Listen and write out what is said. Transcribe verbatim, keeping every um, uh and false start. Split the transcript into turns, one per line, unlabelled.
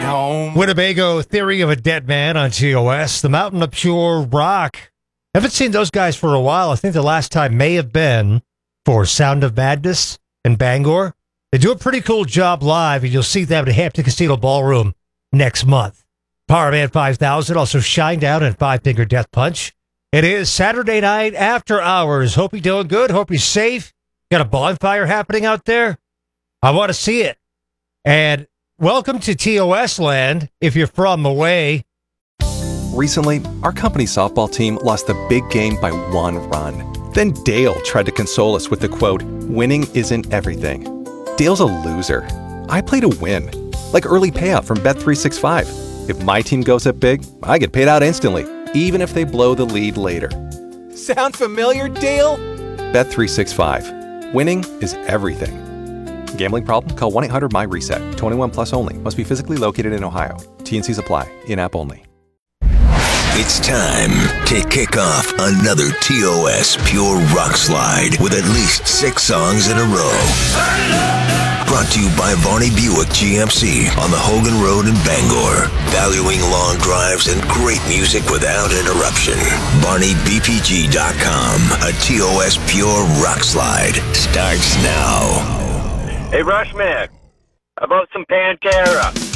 Winnebago, Theory of a Dead Man on T O S. The Mountain of Pure Rock. Haven't seen those guys for a while. I think the last time may have been for Sound of Madness in Bangor. They do a pretty cool job live, and you'll see them at Hampton Casino Ballroom next month. Powerman five thousand, also Shinedown and Five Finger Death Punch. It is Saturday night after hours. Hope you're doing good. Hope you're safe. Got a bonfire happening out there? I want to see it. And welcome to T O S land if you're from away.
Recently, our company softball team lost the big game by one run. Then Dale tried to console us with the quote, "Winning isn't everything." Dale's a loser. I play to win. Like early payout from Bet three sixty-five. If my team goes up big, I get paid out instantly, even if they blow the lead later. Sound familiar, Dale? Bet three sixty-five. Winning is everything. Gambling problem? Call one eight hundred M Y reset. twenty-one plus only. Must be physically located in Ohio. T N Cs apply. In-app only.
It's time to kick off another T O S Pure Rock Slide with at least six songs in a row. Brought to you by Varney Buick G M C on the Hogan Road in Bangor. Valuing long drives and great music without interruption. Barney B P G dot com. A T O S Pure Rock Slide starts now.
Hey, Rushman, about some Pantera.